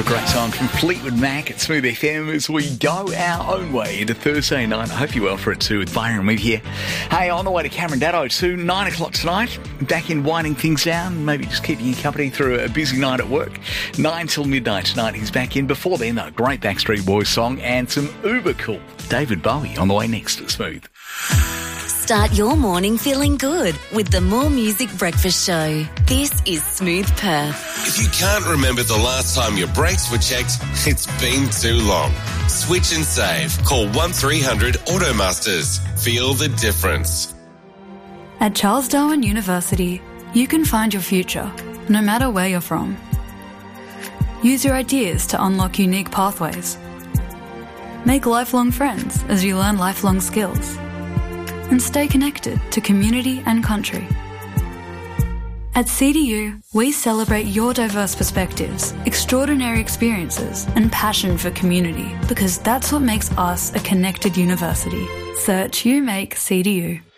a great song from Fleetwood Mac at Smooth FM as we go our own way into Thursday night. I hope you're well for it too with Byron and me here. Hey, on the way to Cameron Daddo to 9 o'clock tonight. Back in winding things down, maybe just keeping you company through a busy night at work. 9 till midnight tonight he's back in. Before then, though, great Backstreet Boys song and some uber cool David Bowie on the way next to Smooth. Start your morning feeling good with the More Music Breakfast Show. This is Smooth Perth. If you can't remember the last time your brakes were checked, it's been too long. Switch and save. Call 1300 Automasters. Feel the difference. At Charles Darwin University, you can find your future, no matter where you're from. Use your ideas to unlock unique pathways. Make lifelong friends as you learn lifelong skills. And stay connected to community and country. At CDU, we celebrate your diverse perspectives, extraordinary experiences, and passion for community, because that's what makes us a connected university. Search UMake CDU.